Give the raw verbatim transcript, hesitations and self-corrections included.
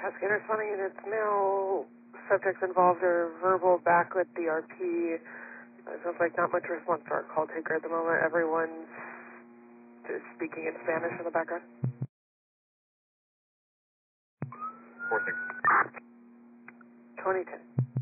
Cascade responding units now. Subjects involved are verbal back with the R P. It sounds like not much response to our call taker at the moment. Everyone's just speaking in Spanish in the background. four six. twenty ten.